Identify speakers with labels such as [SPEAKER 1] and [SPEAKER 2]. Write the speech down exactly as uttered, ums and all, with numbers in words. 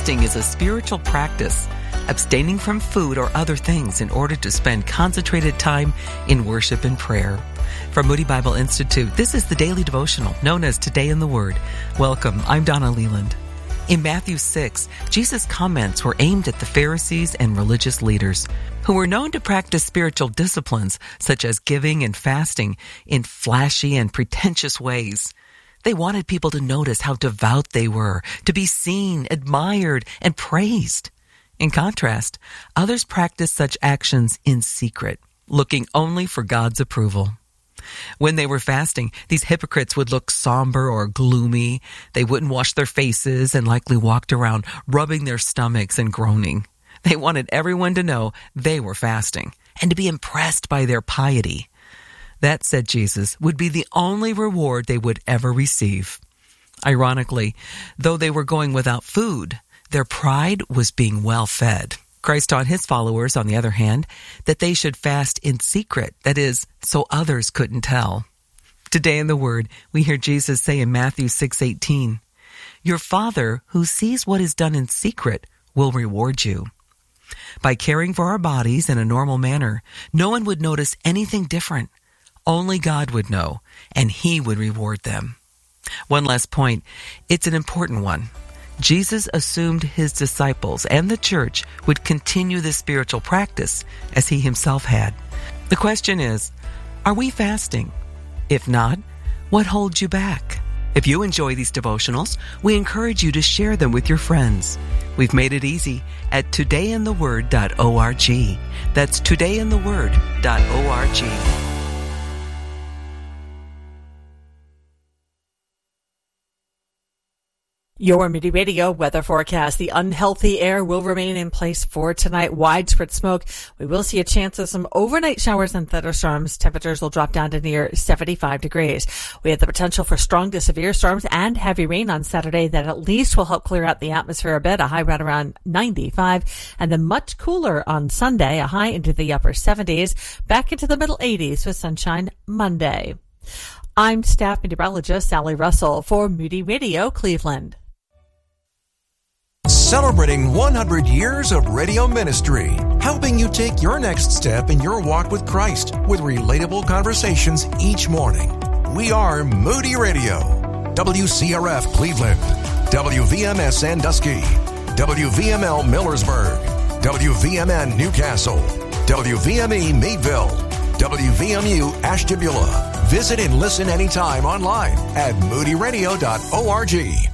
[SPEAKER 1] Fasting is a spiritual practice, abstaining from food or other things in order to spend concentrated time in worship and prayer. From Moody Bible Institute, this is the Daily Devotional known as Today in the Word. Welcome, I'm Donna Leland. In Matthew six, Jesus' comments were aimed at the Pharisees and religious leaders who were known to practice spiritual disciplines such as giving and fasting in flashy and pretentious ways. They wanted people to notice how devout they were, to be seen, admired, and praised. In contrast, others practiced such actions in secret, looking only for God's approval. When they were fasting, these hypocrites would look somber or gloomy. They wouldn't wash their faces and likely walked around rubbing their stomachs and groaning. They wanted everyone to know they were fasting and to be impressed by their piety. That, said Jesus, would be the only reward they would ever receive. Ironically, though they were going without food, their pride was being well fed. Christ taught his followers, on the other hand, that they should fast in secret, that is, so others couldn't tell. Today in the Word, we hear Jesus say in Matthew six eighteen, "Your Father, who sees what is done in secret, will reward you." By caring for our bodies in a normal manner, no one would notice anything different. Only God would know, and he would reward them. One last point, it's an important one. Jesus assumed his disciples and the church would continue this spiritual practice as he himself had. The question is, are we fasting? If not, what holds you back? If you enjoy these devotionals, we encourage you to share them with your friends. We've made it easy at today in the word dot org. That's today in the word dot org.
[SPEAKER 2] Your Moody Radio weather forecast. The unhealthy air will remain in place for tonight. Widespread smoke. We will see a chance of some overnight showers and thunderstorms. Temperatures will drop down to near seventy-five degrees. We have the potential for strong to severe storms and heavy rain on Saturday that at least will help clear out the atmosphere a bit. A high right around ninety-five. And then much cooler on Sunday. A high into the upper seventies. Back into the middle eighties with sunshine Monday. I'm staff meteorologist Sally Russell for Moody Radio Cleveland.
[SPEAKER 3] Celebrating one hundred years of radio ministry, helping you take your next step in your walk with Christ with relatable conversations each morning. We are Moody Radio, W C R F Cleveland, W V M S Sandusky, W V M L Millersburg, W V M N Newcastle, W V M E Meadville, W V M U Ashtabula. Visit and listen anytime online at moody radio dot org.